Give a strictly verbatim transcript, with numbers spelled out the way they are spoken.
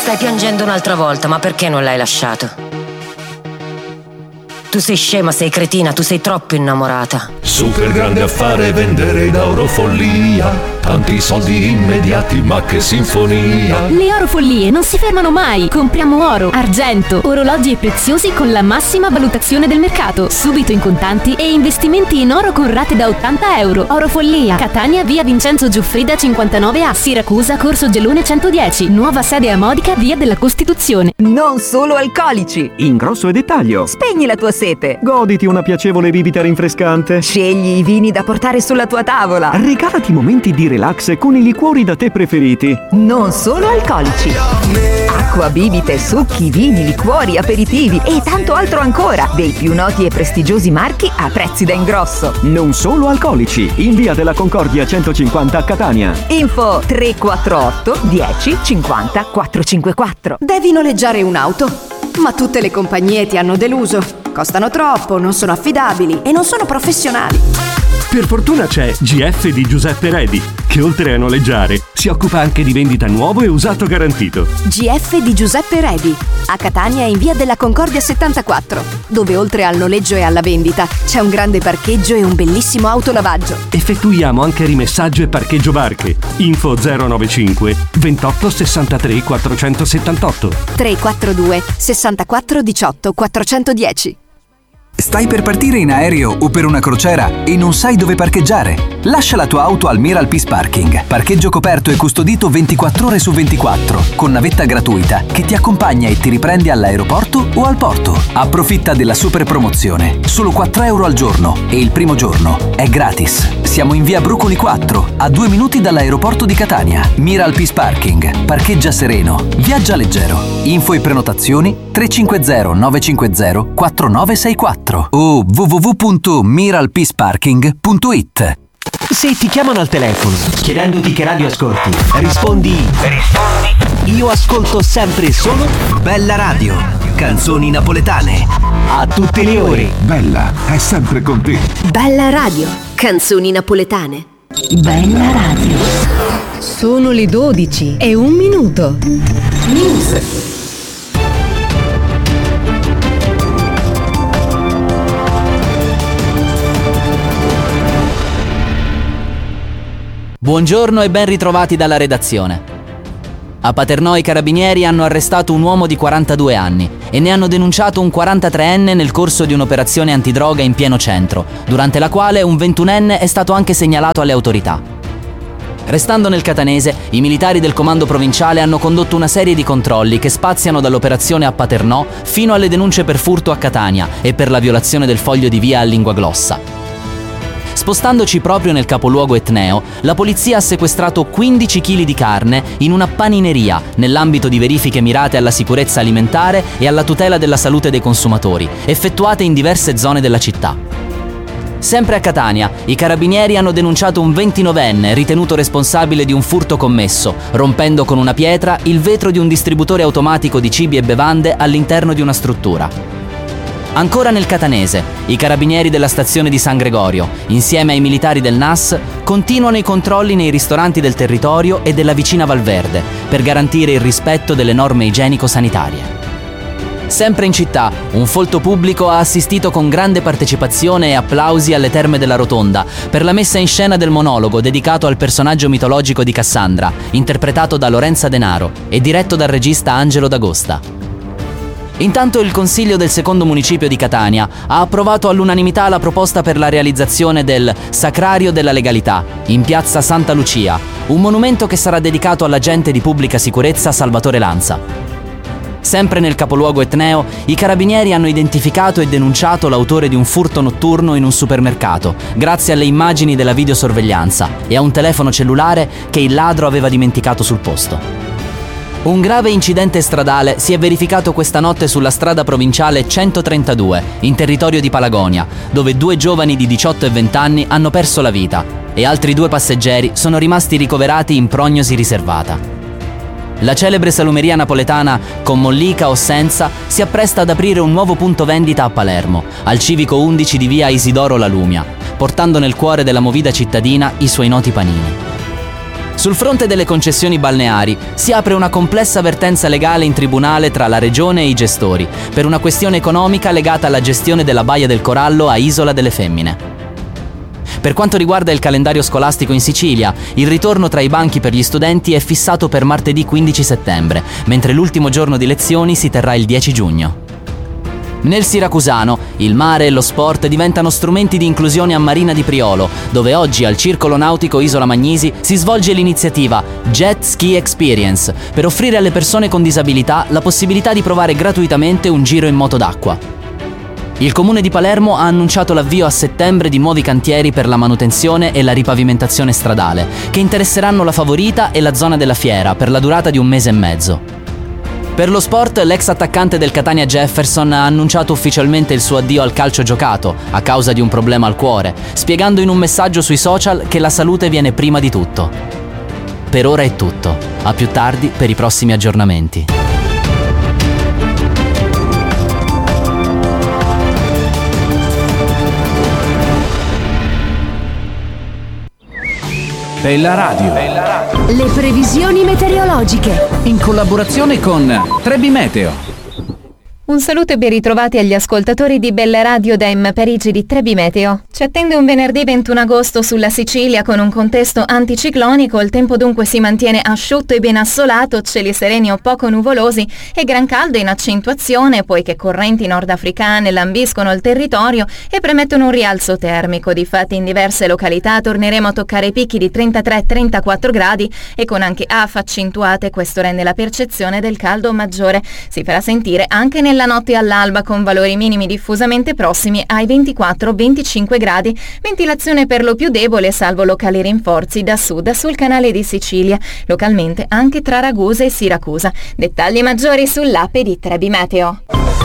Stai piangendo un'altra volta, ma perché non l'hai lasciato? Tu sei scema, sei cretina, tu sei troppo innamorata. Super grande affare vendere in Orofollia. Tanti soldi immediati, ma che sinfonia. Le Orofollie non si fermano mai. Compriamo oro, argento, orologi e preziosi con la massima valutazione del mercato, subito in contanti e investimenti in oro con rate da ottanta euro. Orofollia, Catania, via Vincenzo Giuffrida cinquantanove A, Siracusa, Corso Gelone centodieci, nuova sede a Modica, via della Costituzione. Non solo alcolici. In grosso e dettaglio. Spegni la tua sete. Goditi una piacevole bibita rinfrescante. Scegli i vini da portare sulla tua tavola. Regalati momenti di relax con i liquori da te preferiti. Non solo alcolici. Acqua, bibite, succhi, vini, liquori, aperitivi e tanto altro ancora, dei più noti e prestigiosi marchi a prezzi da ingrosso. Non solo alcolici. In via della Concordia centocinquanta a Catania. Info tre quattro otto dieci cinquanta quattrocentocinquantaquattro. Devi noleggiare un'auto, ma tutte le compagnie ti hanno deluso. Costano troppo, non sono affidabili e non sono professionali. Per fortuna c'è G F di Giuseppe Redi, che oltre a noleggiare si occupa anche di vendita nuovo e usato garantito. G F di Giuseppe Redi, a Catania in via della Concordia settantaquattro, dove oltre al noleggio e alla vendita c'è un grande parcheggio e un bellissimo autolavaggio. Effettuiamo anche rimessaggio e parcheggio barche. Info zero novantacinque ventotto sessantatré quattrocentosettantotto tre quattro due sessantaquattro diciotto quattrocentodieci. Stai per partire in aereo o per una crociera e non sai dove parcheggiare? Lascia la tua auto al Miral Peace Parking. Parcheggio coperto e custodito ventiquattro ore su ventiquattro, con navetta gratuita che ti accompagna e ti riprende all'aeroporto o al porto. Approfitta della super promozione. Solo quattro euro al giorno e il primo giorno è gratis. Siamo in via Brucoli quattro, a due minuti dall'aeroporto di Catania. Miral Peace Parking. Parcheggia sereno. Viaggia leggero. Info e prenotazioni tre cinque zero nove cinque zero quattro nove sei quattro o w w w punto miral peace parking punto it. Se ti chiamano al telefono chiedendoti che radio ascolti, rispondi Rispondi Io ascolto sempre solo Bella Radio, canzoni napoletane a tutte le ore. Bella è sempre con te. Bella Radio, canzoni napoletane. Bella Radio. Sono le dodici e un minuto. News. Buongiorno e ben ritrovati dalla redazione. A Paternò i carabinieri hanno arrestato un uomo di quarantadue anni e ne hanno denunciato un quarantatreenne nel corso di un'operazione antidroga in pieno centro, durante la quale un ventunenne è stato anche segnalato alle autorità. Restando nel catanese, i militari del comando provinciale hanno condotto una serie di controlli che spaziano dall'operazione a Paternò fino alle denunce per furto a Catania e per la violazione del foglio di via a Linguaglossa. Spostandoci proprio nel capoluogo etneo, la polizia ha sequestrato quindici chili di carne in una panineria nell'ambito di verifiche mirate alla sicurezza alimentare e alla tutela della salute dei consumatori, effettuate in diverse zone della città. Sempre a Catania, i carabinieri hanno denunciato un ventinovenne ritenuto responsabile di un furto commesso, rompendo con una pietra il vetro di un distributore automatico di cibi e bevande all'interno di una struttura. Ancora nel catanese, i carabinieri della stazione di San Gregorio, insieme ai militari del N A S, continuano i controlli nei ristoranti del territorio e della vicina Valverde, per garantire il rispetto delle norme igienico-sanitarie. Sempre in città, un folto pubblico ha assistito con grande partecipazione e applausi alle Terme della Rotonda per la messa in scena del monologo dedicato al personaggio mitologico di Cassandra, interpretato da Lorenza Denaro e diretto dal regista Angelo D'Agosta. Intanto il Consiglio del secondo municipio di Catania ha approvato all'unanimità la proposta per la realizzazione del Sacrario della Legalità in piazza Santa Lucia, un monumento che sarà dedicato all'agente di pubblica sicurezza Salvatore Lanza. Sempre nel capoluogo etneo, i carabinieri hanno identificato e denunciato l'autore di un furto notturno in un supermercato, grazie alle immagini della videosorveglianza e a un telefono cellulare che il ladro aveva dimenticato sul posto. Un grave incidente stradale si è verificato questa notte sulla strada provinciale centotrentadue, in territorio di Palagonia, dove due giovani di diciotto e venti anni hanno perso la vita e altri due passeggeri sono rimasti ricoverati in prognosi riservata. La celebre salumeria napoletana, con mollica o senza, si appresta ad aprire un nuovo punto vendita a Palermo, al civico undici di via Isidoro La Lumia, portando nel cuore della movida cittadina i suoi noti panini. Sul fronte delle concessioni balneari si apre una complessa vertenza legale in tribunale tra la regione e i gestori, per una questione economica legata alla gestione della Baia del Corallo a Isola delle Femmine. Per quanto riguarda il calendario scolastico in Sicilia, il ritorno tra i banchi per gli studenti è fissato per martedì quindici settembre, mentre l'ultimo giorno di lezioni si terrà il dieci giugno. Nel siracusano, il mare e lo sport diventano strumenti di inclusione a Marina di Priolo, dove oggi al Circolo Nautico Isola Magnisi si svolge l'iniziativa Jet Ski Experience, per offrire alle persone con disabilità la possibilità di provare gratuitamente un giro in moto d'acqua. Il Comune di Palermo ha annunciato l'avvio a settembre di nuovi cantieri per la manutenzione e la ripavimentazione stradale, che interesseranno la Favorita e la zona della Fiera per la durata di un mese e mezzo. Per lo sport, l'ex attaccante del Catania Jefferson ha annunciato ufficialmente il suo addio al calcio giocato a causa di un problema al cuore, spiegando in un messaggio sui social che la salute viene prima di tutto. Per ora è tutto. A più tardi per i prossimi aggiornamenti. Bella Radio. Le previsioni meteorologiche. In collaborazione con Trebi Meteo. Un saluto e ben ritrovati agli ascoltatori di Bella Radio da M Parigi di Trebi Meteo. Ci attende un venerdì ventuno agosto sulla Sicilia con un contesto anticiclonico, il tempo dunque si mantiene asciutto e ben assolato, cieli sereni o poco nuvolosi e gran caldo in accentuazione poiché correnti nordafricane lambiscono il territorio e premettono un rialzo termico. Difatti in diverse località torneremo a toccare picchi di trentatré trentaquattro gradi e con anche afa accentuate, questo rende la percezione del caldo maggiore. Si farà sentire anche nel Nella notte all'alba con valori minimi diffusamente prossimi ai ventiquattro venticinque gradi, ventilazione per lo più debole salvo locali rinforzi da sud sul canale di Sicilia, localmente anche tra Ragusa e Siracusa. Dettagli maggiori sull'app di Trebi Meteo.